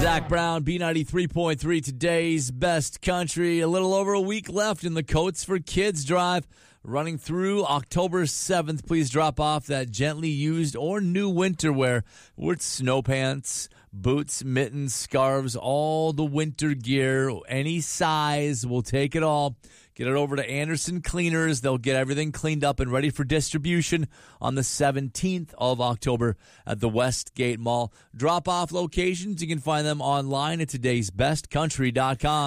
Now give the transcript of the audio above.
Zach Brown, B93.3, today's best country. A little over a week left in the Coats for Kids drive, running through October 7th. Please drop off that gently used or new winter wear with snow pants, boots, mittens, scarves, all the winter gear, any size. We'll take it all. Get it over to Anderson Cleaners. They'll get everything cleaned up and ready for distribution on the 17th of October at the Westgate Mall. Drop-off locations, you can find them online at today'sbestcountry.com.